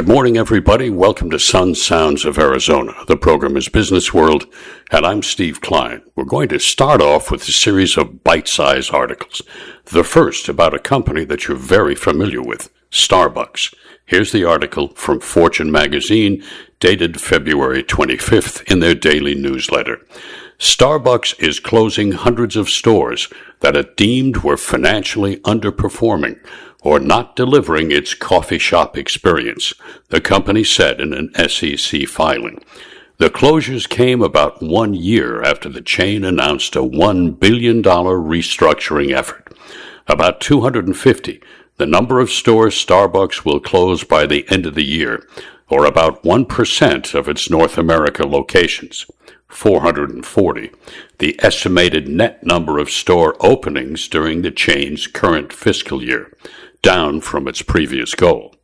Good morning, everybody. Welcome to Sun Sounds of Arizona. The program is Business World, and I'm Steve Klein. We're going to start off with a series of bite-sized articles. The first about a company that you're very familiar with, Starbucks. Here's the article from Fortune magazine, dated February 25th in their daily newsletter. Starbucks is closing hundreds of stores that it deemed were financially underperforming or not delivering its coffee shop experience, the company said in an SEC filing. The closures came about 1 year after the chain announced a $1 billion restructuring effort. About 250, the number of stores Starbucks will close by the end of the year, or about 1% of its North America locations. 440, the estimated net number of store openings during the chain's current fiscal year, down from its previous goal.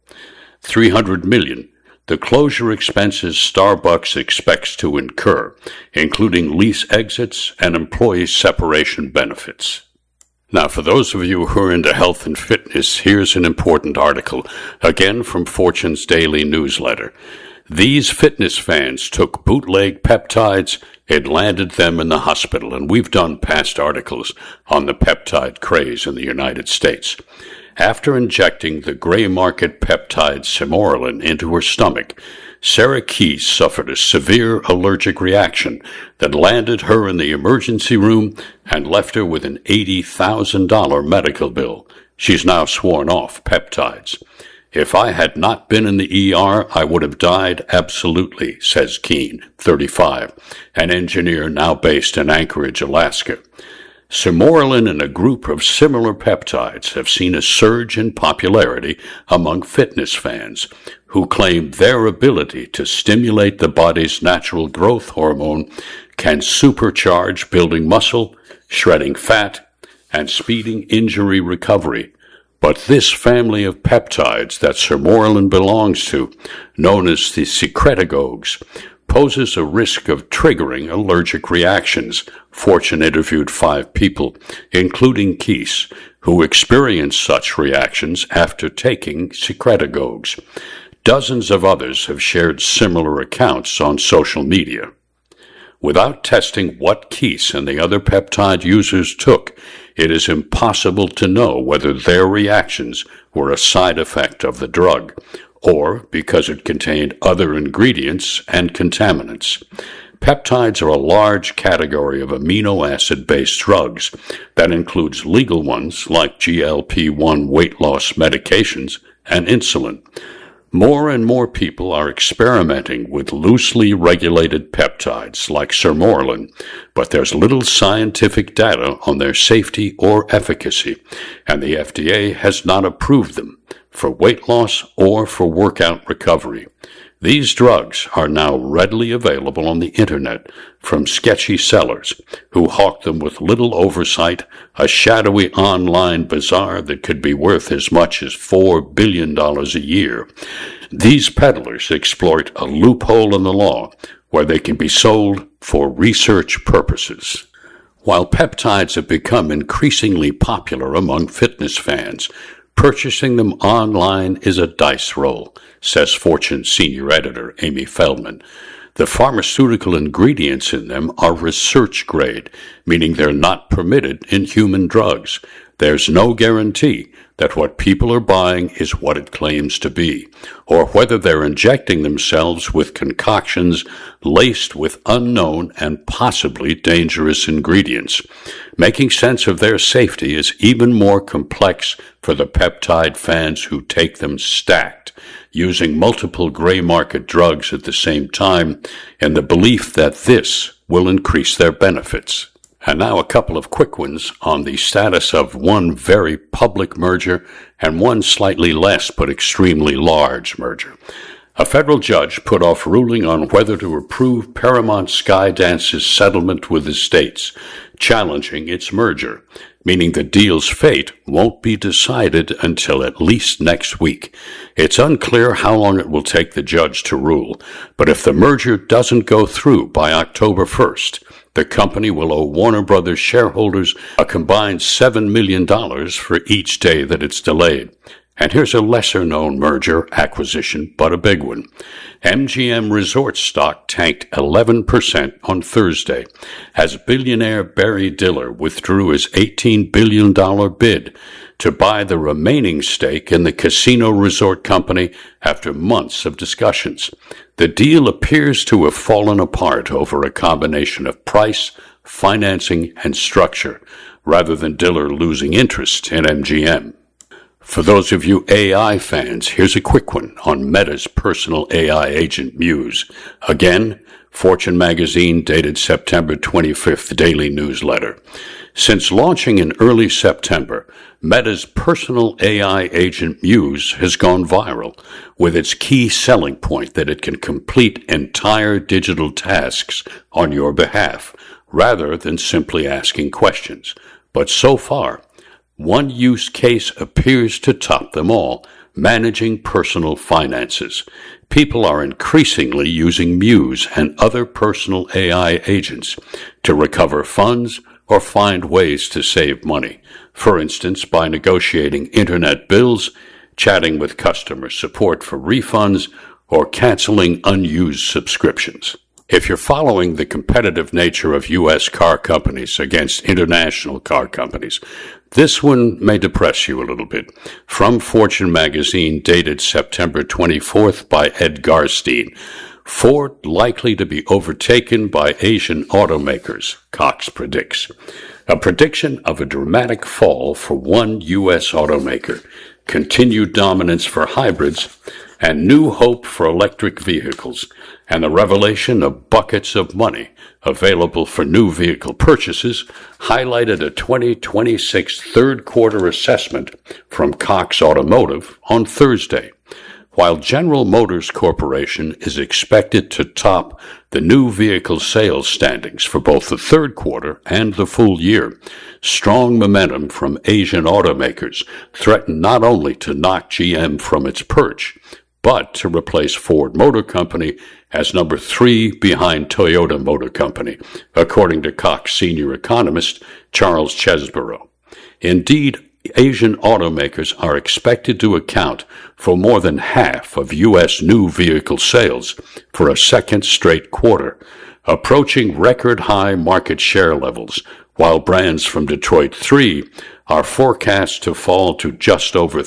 $300 million, the closure expenses Starbucks expects to incur, including lease exits and employee separation benefits. Now, for those of you who are into health and fitness, here's an important article, again from Fortune's daily newsletter. These fitness fans took bootleg peptides, it landed them in the hospital, and we've done past articles on the peptide craze in the United States. After injecting the gray market peptide Sermorelin into her stomach, Sarah Keys suffered a severe allergic reaction that landed her in the emergency room and left her with an $80,000 medical bill. She's now sworn off peptides. If I had not been in the ER, I would have died absolutely, says Keene, 35, an engineer now based in Anchorage, Alaska. Sermorelin and a group of similar peptides have seen a surge in popularity among fitness fans who claim their ability to stimulate the body's natural growth hormone can supercharge building muscle, shredding fat, and speeding injury recovery. But this family of peptides that Sermorelin belongs to, known as the secretagogues, poses a risk of triggering allergic reactions. Fortune interviewed 5 people, including Keys, who experienced such reactions after taking secretagogues. Dozens of others have shared similar accounts on social media. Without testing what Keys and the other peptide users took, it is impossible to know whether their reactions were a side effect of the drug, or because it contained other ingredients and contaminants. Peptides are a large category of amino acid-based drugs that includes legal ones like GLP-1 weight loss medications and insulin. More and more people are experimenting with loosely regulated peptides like Sermorelin, but there's little scientific data on their safety or efficacy, and the FDA has not approved them for weight loss or for workout recovery. These drugs are now readily available on the internet from sketchy sellers who hawk them with little oversight, a shadowy online bazaar that could be worth as much as $4 billion a year. These peddlers exploit a loophole in the law where they can be sold for research purposes. While peptides have become increasingly popular among fitness fans, purchasing them online is a dice roll, says Fortune senior editor Amy Feldman. The pharmaceutical ingredients in them are research grade, meaning they're not permitted in human drugs. There's no guarantee that what people are buying is what it claims to be, or whether they're injecting themselves with concoctions laced with unknown and possibly dangerous ingredients. Making sense of their safety is even more complex for the peptide fans who take them stacked, using multiple gray market drugs at the same time in the belief that this will increase their benefits. And now a couple of quick ones on the status of one very public merger and one slightly less but extremely large merger. A federal judge put off ruling on whether to approve Paramount Skydance's settlement with the states, challenging its merger, meaning the deal's fate won't be decided until at least next week. It's unclear how long it will take the judge to rule, but if the merger doesn't go through by October 1st, the company will owe Warner Brothers shareholders a combined $7 million for each day that it's delayed. And here's a lesser-known merger acquisition, but a big one. MGM Resorts stock tanked 11% on Thursday as billionaire Barry Diller withdrew his $18 billion bid to buy the remaining stake in the casino resort company after months of discussions. The deal appears to have fallen apart over a combination of price, financing, and structure, rather than Diller losing interest in MGM. For those of you AI fans, here's a quick one on Meta's personal AI agent Muse. Again, Fortune magazine dated September 25th daily newsletter. Since launching in early September, Meta's personal AI agent Muse has gone viral, with its key selling point that it can complete entire digital tasks on your behalf, rather than simply asking questions. But so far, one use case appears to top them all: managing personal finances. People are increasingly using Muse and other personal AI agents to recover funds or find ways to save money, for instance, by negotiating internet bills, chatting with customer support for refunds, or canceling unused subscriptions. If you're following the competitive nature of U.S. car companies against international car companies, this one may depress you a little bit. From Fortune magazine, dated September 24th by Ed Garstein, Ford likely to be overtaken by Asian automakers, Cox predicts. A prediction of a dramatic fall for one U.S. automaker, continued dominance for hybrids, and new hope for electric vehicles, and the revelation of buckets of money available for new vehicle purchases, highlighted a 2026 third quarter assessment from Cox Automotive on Thursday. While General Motors Corporation is expected to top the new vehicle sales standings for both the third quarter and the full year, strong momentum from Asian automakers threaten not only to knock GM from its perch, but to replace Ford Motor Company as number 3 behind Toyota Motor Company, according to Cox senior economist Charles Chesborough. Indeed, Asian automakers are expected to account for more than half of U.S. new vehicle sales for a second straight quarter, approaching record-high market share levels, while brands from Detroit 3 are forecast to fall to just over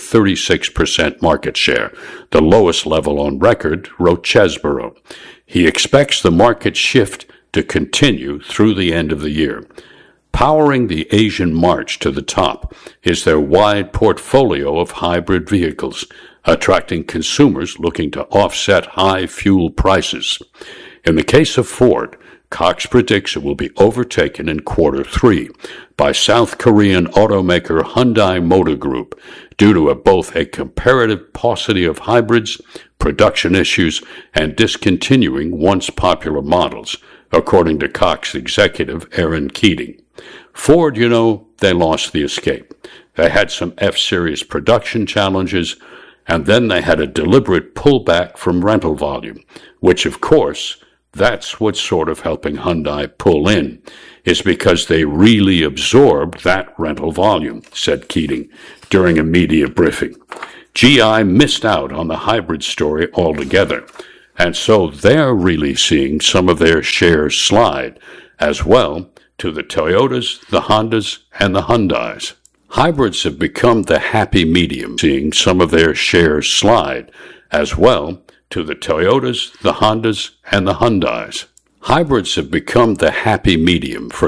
36% market share, the lowest level on record, wrote Chesborough. He expects the market shift to continue through the end of the year. Powering the Asian march to the top is their wide portfolio of hybrid vehicles, attracting consumers looking to offset high fuel prices. In the case of Ford, Cox predicts it will be overtaken in quarter 3 by South Korean automaker Hyundai Motor Group due to both a comparative paucity of hybrids, production issues, and discontinuing once popular models, according to Cox executive Aaron Keating. Ford, they lost the escape. They had some F-Series production challenges, and then they had a deliberate pullback from rental volume, which, of course, that's what's sort of helping Hyundai pull in, is because they really absorbed that rental volume, said Keating during a media briefing. GI missed out on the hybrid story altogether, and so they're really seeing some of their shares slide as well to the Toyotas, the Hondas, and the Hyundais. Hybrids have become the happy medium, seeing some of their shares slide as well to the Toyotas, the Hondas, and the Hyundais. Hybrids have become the happy medium for